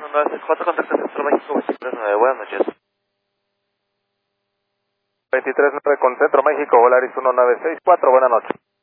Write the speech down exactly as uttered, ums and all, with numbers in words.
uno nueve seis cuatro, contacto Centro México veintitrés nueve, buenas noches. veintitrés nueve con Centro México, Volaris uno nueve seis cuatro, buenas noches.